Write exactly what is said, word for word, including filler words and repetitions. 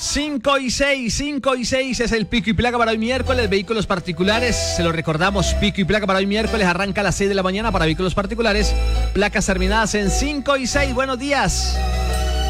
cinco y seis, cinco y seis es el pico y placa para hoy miércoles. Vehículos particulares, se lo recordamos, pico y placa para hoy miércoles arranca a las seis de la mañana para vehículos particulares. Placas terminadas en cinco y seis. Buenos días.